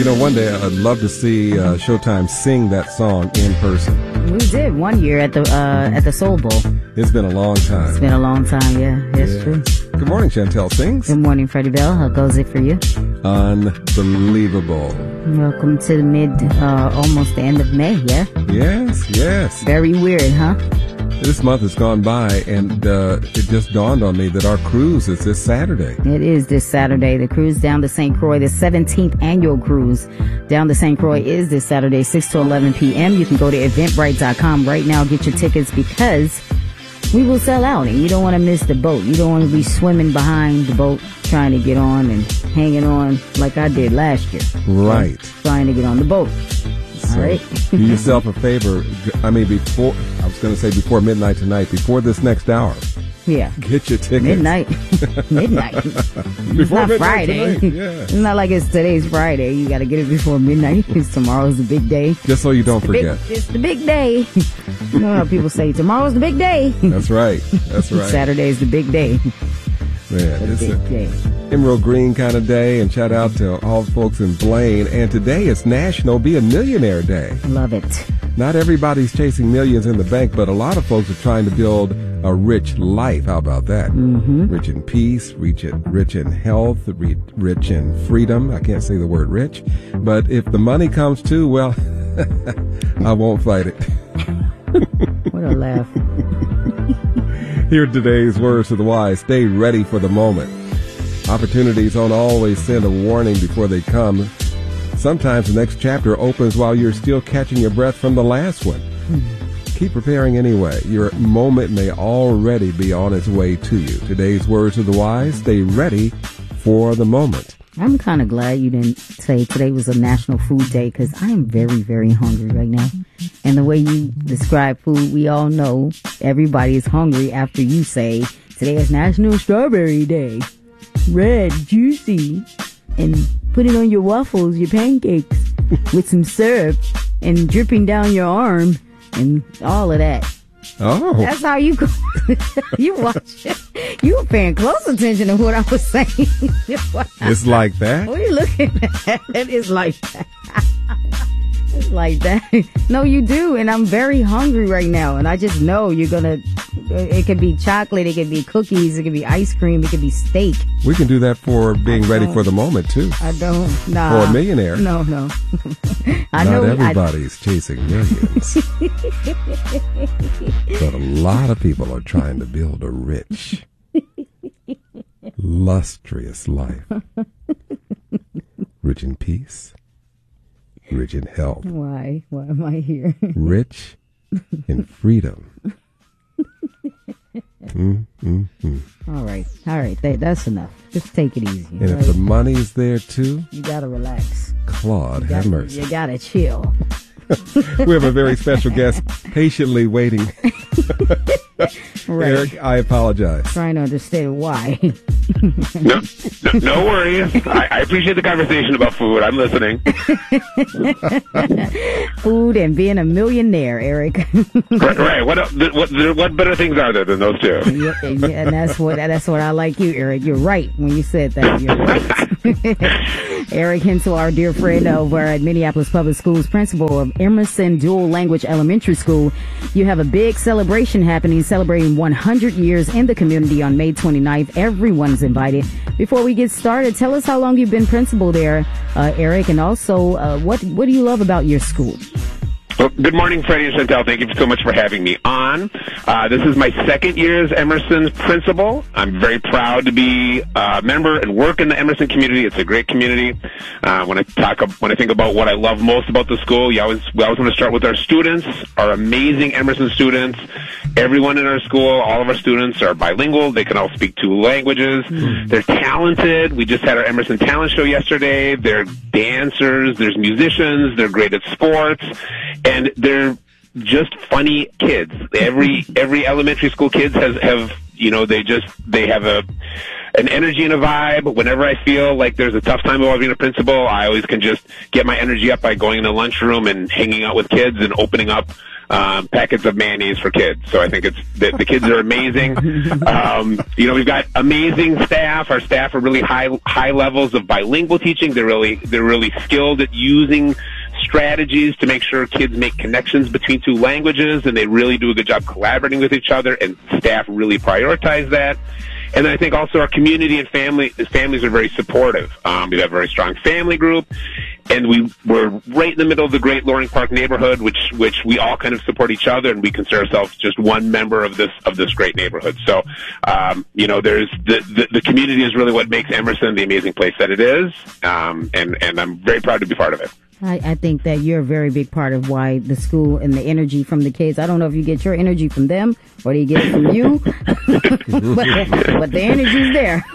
You know, one day I'd love to see Showtime sing that song in person. We did one year at the Soul Bowl. It's been a long time. It's been a long time, yeah. That's true. Good morning, Chantel Sings. Good morning, Freddie Bell. How goes it for you? Unbelievable. Welcome to the almost the end of May, yeah? Yes. Very weird, huh? This month has gone by, and it just dawned on me that our cruise is this Saturday. It is this Saturday. The cruise down to St. Croix, the 17th annual cruise down to St. Croix is this Saturday, 6 to 11 p.m. You can go to eventbrite.com right now, get your tickets, because we will sell out, and you don't want to miss the boat. You don't want to be swimming behind the boat trying to get on and hanging on like I did last year. Right. Trying to get on the boat. So, all right. Do yourself a favor. I mean, before midnight tonight, before this next hour. Yeah. Get your tickets. Midnight. It's not Friday. Tonight, yeah. It's not like today's Friday. You got to get it before midnight because tomorrow's the big day. Just so you don't forget. It's the big day. You know how people say tomorrow's the big day. That's right. Saturday's the big day. Man, it's big day. Emerald Green kind of day, and shout out to all the folks in Blaine. And today is National Be a Millionaire Day. Love it. Not everybody's chasing millions in the bank, but a lot of folks are trying to build a rich life. How about that? Mm-hmm. Rich in peace, rich in health, rich in freedom. I can't say the word rich, but if the money comes too, well, I won't fight it. What a laugh. Here are today's words to the wise. Stay ready for the moment. Opportunities don't always send a warning before they come. Sometimes the next chapter opens while you're still catching your breath from the last one. Keep preparing anyway. Your moment may already be on its way to you. Today's words to the wise. Stay ready for the moment. I'm kind of glad you didn't say today was a National Food Day, because I am very, very hungry right now. And the way you describe food, we all know everybody is hungry after you say today is National Strawberry Day. Red, juicy, and put it on your waffles, your pancakes, with some syrup and dripping down your arm and all of that. Oh. That's how you go. You watch it. You were paying close attention to what I was saying. It's like that? What are you looking at? It's like that. It's like that. No, you do. And I'm very hungry right now. And I just know you're going to, it could be chocolate, it could be cookies, it could be ice cream, it could be steak. We can do that for being ready for the moment, too. I don't. Nah. For a millionaire. No. Not everybody's chasing millions. But a lot of people are trying to build a rich, lustrous life. Rich in peace. Rich in health. Why am I here? Rich in freedom. All right. That's enough. Just take it easy. And if the money's there too, you gotta relax. Claude, have mercy. You gotta chill. We have a very special guest patiently waiting. Right. Eric, I apologize. Trying to understand why. No worries. I appreciate the conversation about food. I'm listening. Food and being a millionaire, Eric. Right. What better things are there than those two? Yeah, and that's what I like you, Eric. You're right when you said that. You're right. Eric Hensel, our dear friend over at Minneapolis Public Schools, principal of Emerson Dual Language Elementary School. You have a big celebration happening, celebrating 100 years in the community on May 29th. Everyone's invited. Before we get started, tell us how long you've been principal there, Eric, and also what do you love about your school? Well, good morning, Freddie and Chantel. Thank you so much for having me on. This is my second year as Emerson's principal. I'm very proud to be a member and work in the Emerson community. It's a great community. When I think about what I love most about the school, we always want to start with our students, our amazing Emerson students. Everyone in our school, all of our students are bilingual. They can all speak two languages. They're talented. We just had our Emerson Talent Show yesterday. They're dancers. There's musicians. They're great at sports. And they're just funny kids. Every elementary school kids have they have an energy and a vibe. Whenever I feel like there's a tough time about being a principal, I always can just get my energy up by going in the lunchroom and hanging out with kids and opening up packets of mayonnaise for kids. So I think the kids are amazing. We've got amazing staff. Our staff are really high levels of bilingual teaching. They're really skilled at using strategies to make sure kids make connections between two languages, and they really do a good job collaborating with each other, and staff really prioritize that. And I think also our community and families are very supportive. We have a very strong family group, and we're right in the middle of the great Loring Park neighborhood, which we all kind of support each other, and we consider ourselves just one member of this great neighborhood. So, there's the community is really what makes Emerson the amazing place that it is, and I'm very proud to be part of it. I think that you're a very big part of why the school and the energy from the kids. I don't know if you get your energy from them or do you get it from you, but the energy's there.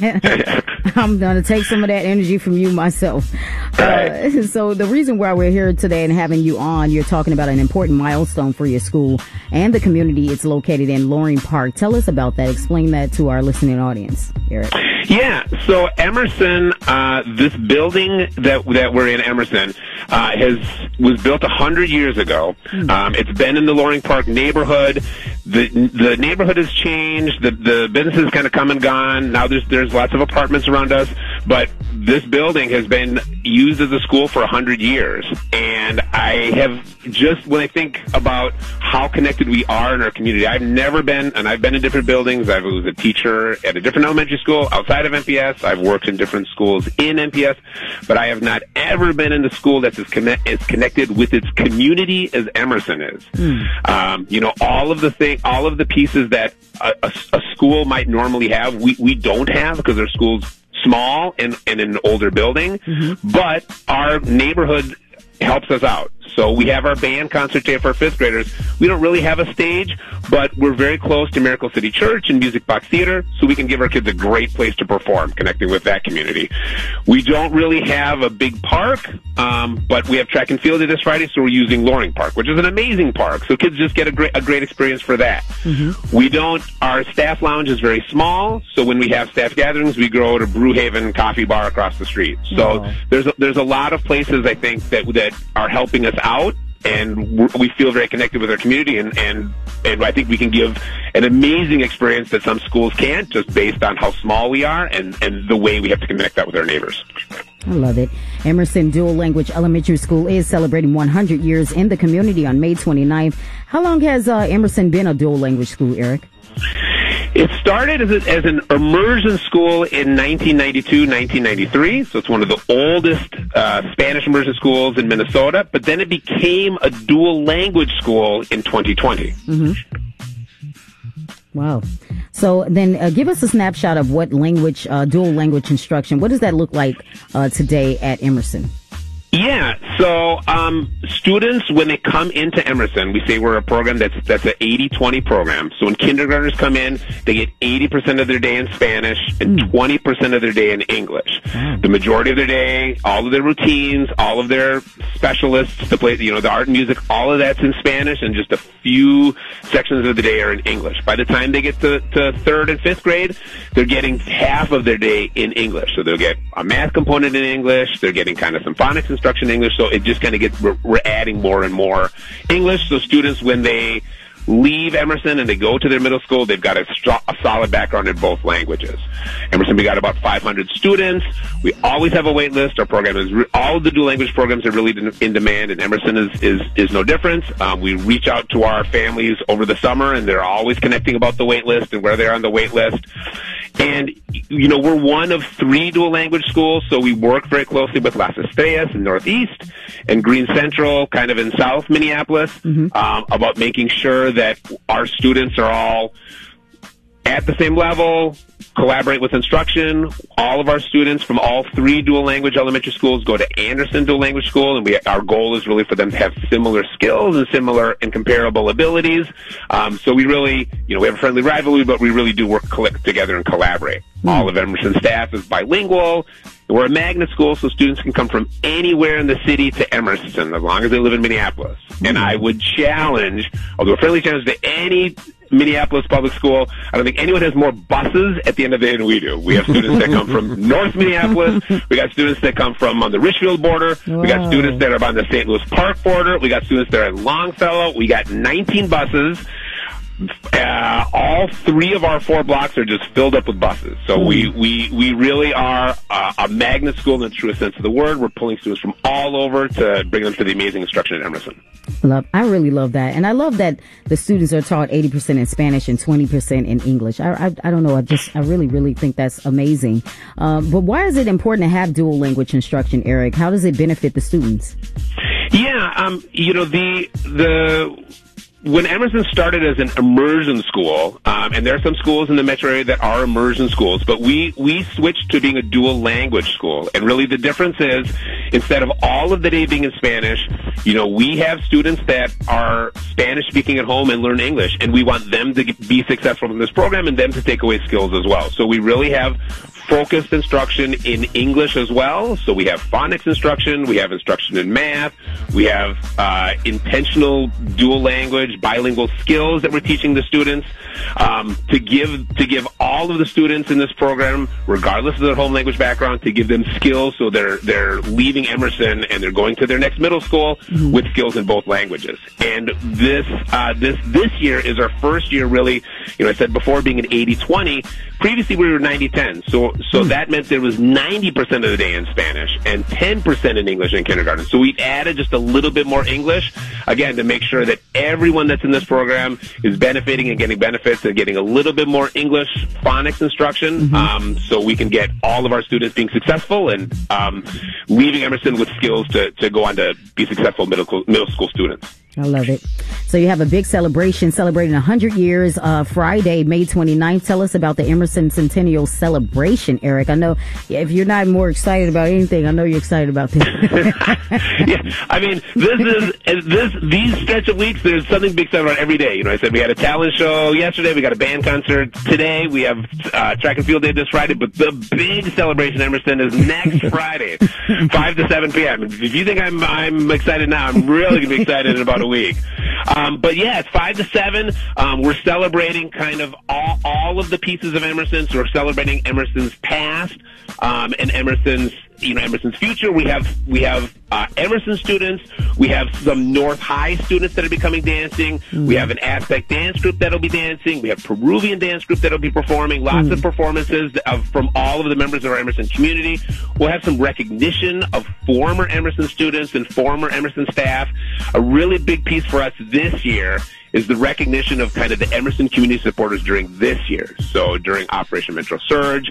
I'm going to take some of that energy from you myself. So the reason why we're here today and having you on, you're talking about an important milestone for your school and the community it's located in, Loring Park. Tell us about that. Explain that to our listening audience, Eric. Yeah, so Emerson, this building that we're in, Emerson, was built 100 years ago. It's been in the Loring Park neighborhood. The neighborhood has changed. The businesses kind of come and gone. Now there's lots of apartments around us, but this building has been used as a school for 100 years. And when I think about how connected we are in our community, I've been in different buildings. I was a teacher at a different elementary school outside of MPS. I've worked in different schools in MPS, but I have not ever been in a school that's as connected with its community as Emerson is. All of the pieces that a school might normally have, we don't have because our school's small and in an older building, but our neighborhood helps us out. So we have our band concert day for our fifth graders. We don't really have a stage, but we're very close to Miracle City Church and Music Box Theater, so we can give our kids a great place to perform, connecting with that community. We don't really have a big park, but we have track and field this Friday, so we're using Loring Park, which is an amazing park, so kids just get a great experience for that. Our staff lounge is very small, so when we have staff gatherings, we go to Brewhaven Coffee Bar across the street. So there's a lot of places, I think, that are helping us out, and we feel very connected with our community, and I think we can give an amazing experience that some schools can't, just based on how small we are and the way we have to connect that with our neighbors. I love it. Emerson Dual Language Elementary School is celebrating 100 years in the community on May 29th. How long has Emerson been a dual language school, Eric? It started as an immersion school in 1992, 1993, so it's one of the oldest Spanish immersion schools in Minnesota, but then it became a dual language school in 2020. Wow. So then give us a snapshot of what language, dual language instruction, what does that look like today at Emerson? Yeah, so students, when they come into Emerson, we say we're a program that's an 80-20 program. So when kindergartners come in, they get 80% of their day in Spanish and 20% of their day in English. The majority of their day, all of their routines, all of their specialists to play, the art and music, all of that's in Spanish, and just a few sections of the day are in English. By the time they get to third and fifth grade, they're getting half of their day in English. So they'll get a math component in English, they're getting kind of some phonics instruction in English, so it just kind of we're adding more and more English. So students, when they leave Emerson and they go to their middle school, they've got a solid background in both languages. Emerson, we got about 500 students. We always have a wait list. Our program is all of the dual language programs are really in demand, and Emerson is no different. We reach out to our families over the summer, and they're always connecting about the wait list and where they're on the wait list. And, we're one of 3 dual language schools, so we work very closely with Las Estrellas in Northeast and Green Central, kind of in South Minneapolis, about making sure that our students are all at the same level, collaborate with instruction. All of our students from all 3 dual language elementary schools go to Anderson Dual Language School, and our goal is really for them to have similar skills and similar and comparable abilities. So we really, we have a friendly rivalry, but we really do work together and collaborate. All of Emerson staff is bilingual. We're a magnet school, so students can come from anywhere in the city to Emerson as long as they live in Minneapolis. And I would challenge, although a friendly challenge to Minneapolis Public School, I don't think anyone has more buses at the end of the day than we do. We have students that come from North Minneapolis. We got students that come from on the Richfield border. Whoa. We got students that are on the St. Louis Park border. We got students that are at Longfellow. We got 19 buses. All 3 of our 4 blocks are just filled up with buses. So we really are a magnet school in the truest sense of the word. We're pulling students from all over to bring them to the amazing instruction at Emerson. I really love that. And I love that the students are taught 80% in Spanish and 20% in English. I don't know. I really, really think that's amazing. But why is it important to have dual language instruction, Eric? How does it benefit the students? Yeah, when Emerson started as an immersion school, and there are some schools in the metro area that are immersion schools, but we switched to being a dual language school. And really the difference is, instead of all of the day being in Spanish, we have students that are Spanish speaking at home and learn English, and we want them to be successful in this program and them to take away skills as well. So we really have focused instruction in English as well. So we have phonics instruction, we have instruction in math, we have intentional dual language, bilingual skills that we're teaching the students to give all of the students in this program, regardless of their home language background, to give them skills so they're leaving Emerson and they're going to their next middle school with skills in both languages. And this year is our first year really, I said before being an 80-20. Previously we were 90-10. So that meant there was 90% of the day in Spanish and 10% in English in kindergarten. So we added just a little bit more English, again, to make sure that everyone that's in this program is benefiting and getting benefits and getting a little bit more English phonics instruction, so we can get all of our students being successful and leaving Emerson with skills to go on to be successful middle school students. I love it. So you have a big celebration celebrating 100 years, Friday, May 29th. Tell us about the Emerson Centennial Celebration, Eric. I know if you're not more excited about anything, I know you're excited about this. Yeah, I mean, these stretch of weeks, there's something big to about every day. I said we had a talent show yesterday, we got a band concert today, we have track and field day this Friday, but the big celebration at Emerson is next Friday, 5 to 7 p.m. If you think I'm excited now, I'm really going to be excited in about a week. But yeah, it's 5 to 7. We're celebrating kind of all of the pieces of Emerson. So we're celebrating Emerson's past, and Emerson's future. We have Emerson students. We have some North High students that are becoming dancing. We have an Aztec dance group that'll be dancing. We have Peruvian dance group that'll be performing. Lots of performances from all of the members of our Emerson community. We'll have some recognition of former Emerson students and former Emerson staff. A really big piece for us this year is the recognition of kind of the Emerson community supporters during this year. So during Operation Metro Surge,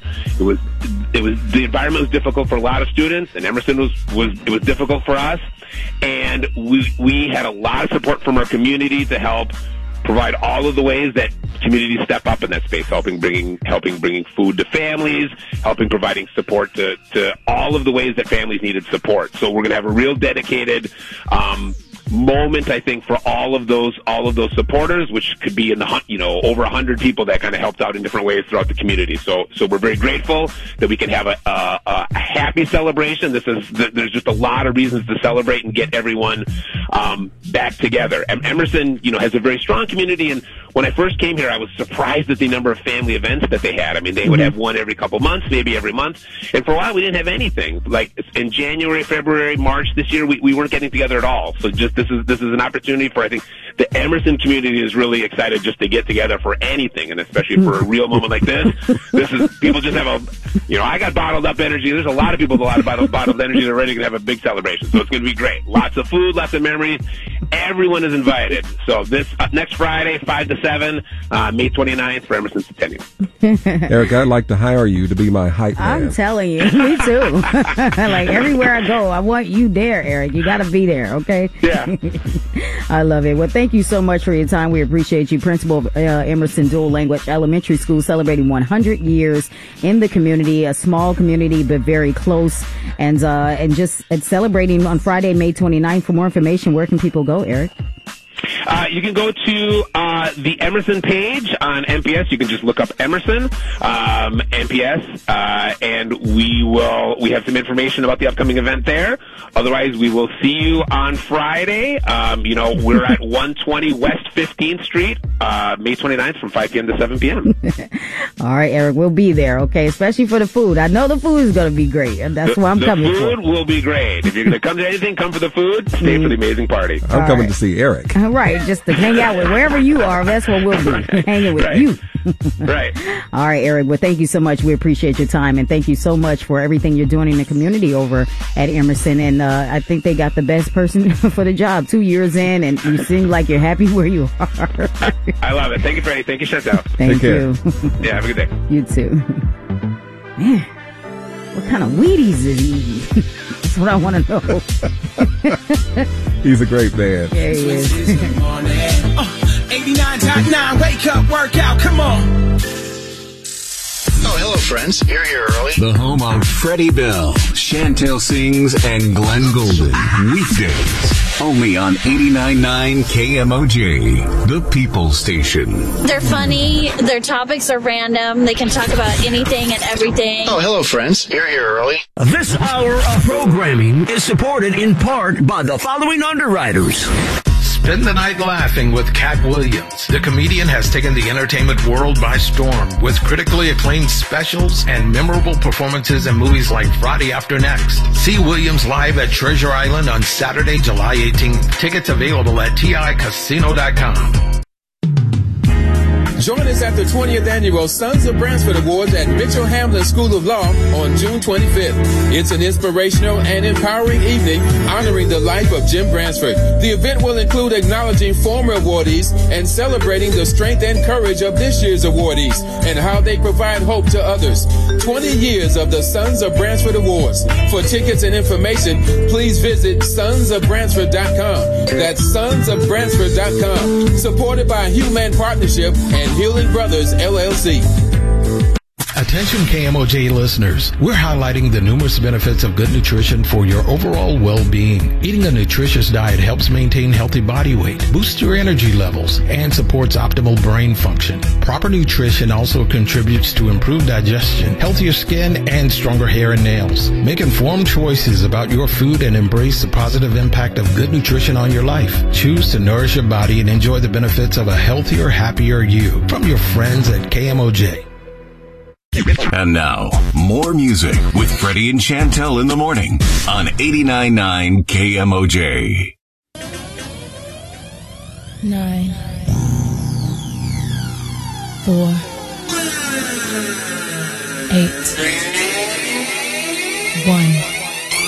the environment was difficult for a lot of students, and Emerson was difficult for us. And we had a lot of support from our community to help provide all of the ways that communities step up in that space, helping bringing food to families, providing support to all of the ways that families needed support. So we're going to have a real dedicated moment, I think, for all of those supporters, which could be in the over 100 people that kind of helped out in different ways throughout the community. So we're very grateful that we can have a happy celebration. There's just a lot of reasons to celebrate and get everyone back together. Emerson, has a very strong community, and when I first came here, I was surprised at the number of family events that they had. I mean, they would have one every couple months, maybe every month, and for a while we didn't have anything. Like in January, February, March this year, we weren't getting together at all. So just this is an opportunity for, I think, the Emerson community is really excited just to get together for anything, and especially for a real moment like this. This is, people just have I got bottled up energy. There's a lot of people with a lot of bottled energy that are ready to have a big celebration. So it's going to be great. Lots of food, lots of memories. Everyone is invited. So this next Friday, 5 to 7, May 29th for Emerson Centennial. Eric, I'd like to hire you to be my hype man. I'm telling you, me too. Like everywhere I go, I want you there, Eric. You got to be there, okay? Yeah. I love it. Well, thank you so much for your time. We appreciate you. Principal of Emerson Dual Language Elementary School, celebrating 100 years in the community, a small community but very close, and just celebrating on Friday, May 29th. For more information, where can people go, Eric? You can go to the Emerson page on MPS. You can just look up Emerson, MPS, and we have some information about the upcoming event there. Otherwise, we will see you on Friday. We're at 120 West 15th Street, May 29th from 5 p.m. to 7 p.m. All right, Eric, we'll be there, okay? Especially for the food. I know the food is going to be great, and that's why I'm coming for. The food will be great. If you're going to come to anything, come for the food. Stay for the amazing party. I'm coming to see Eric. All right, just to hang out with wherever you are. That's what we'll be, hanging with you. Right. All right, Eric. Well, thank you so much. We appreciate your time, and thank you so much for everything you're doing in the community over at Emerson. And I think they got the best person for the job 2 years in, and you seem like you're happy where you are. I love it. Thank you, Freddie. Thank you, Chantel. Thank you. Yeah, have a good day. You too. Man, what kind of Wheaties is he eating? That's what I want to know. He's a great man. Yeah, he is. 89.9, wake up, work out, come on. Oh, hello, friends. You're here early. The home of Freddie Bell, Chantel Sings, and Glenn Golden. Weekdays. Only on 89.9 KMOJ, the People Station. They're funny. Their topics are random. They can talk about anything and everything. Oh, hello, friends. You're here early. This hour of programming is supported in part by the following underwriters. Spend the night laughing with Cat Williams. The comedian has taken the entertainment world by storm with critically acclaimed specials and memorable performances in movies like Friday After Next. See Williams live at Treasure Island on Saturday, July 18th. Tickets available at TICasino.com. Join us at the 20th Annual Sons of Bransford Awards at Mitchell Hamlin School of Law on June 25th. It's an inspirational and empowering evening honoring the life of Jim Bransford. The event will include acknowledging former awardees and celebrating the strength and courage of this year's awardees and how they provide hope to others. 20 years of the Sons of Bransford Awards. For tickets and information, please visit sonsofbransford.com. That's sonsofbransford.com. Supported by Human Partnership and Healing Brothers, LLC. Attention KMOJ listeners, we're highlighting the numerous benefits of good nutrition for your overall well-being. Eating a nutritious diet helps maintain healthy body weight, boosts your energy levels, and supports optimal brain function. Proper nutrition also contributes to improved digestion, healthier skin, and stronger hair and nails. Make informed choices about your food and embrace the positive impact of good nutrition on your life. Choose to nourish your body and enjoy the benefits of a healthier, happier you. From your friends at KMOJ. And now, more music with Freddie and Chantel in the morning on 89.9 KMOJ. 9, 4, 8, 1.